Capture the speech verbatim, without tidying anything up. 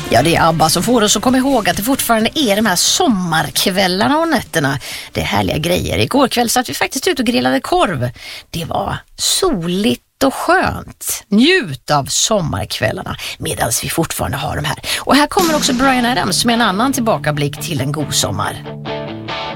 Ja, det är ABBA som får oss att komma ihåg att det fortfarande är de här sommarkvällarna och nätterna. Det är härliga grejer. Igår kväll satt vi faktiskt ut och grillade korv. Det var soligt och skönt. Njut av sommarkvällarna medan vi fortfarande har de här. Och här kommer också Bryan Adams med en annan tillbakablick till en god sommar.